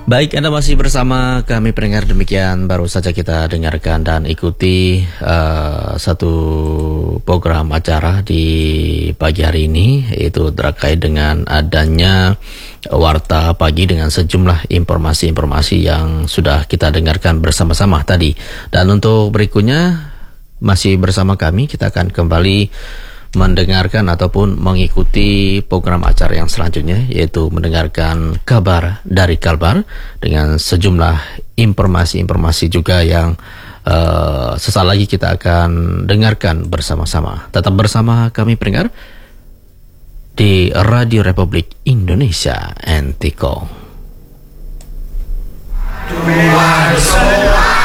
Baik, Anda masih bersama kami pendengar. Demikian baru saja kita dengarkan dan ikuti satu program acara di pagi hari ini, yaitu terkait dengan adanya Warta Pagi dengan sejumlah informasi-informasi yang sudah kita dengarkan bersama-sama tadi. Dan untuk berikutnya masih bersama kami, kita akan kembali mendengarkan ataupun mengikuti program acara yang selanjutnya, yaitu mendengarkan kabar dari Kalbar dengan sejumlah informasi-informasi juga yang sesaat lagi kita akan dengarkan bersama-sama. Tetap bersama kami pendengar di Radio Republik Indonesia NTCO.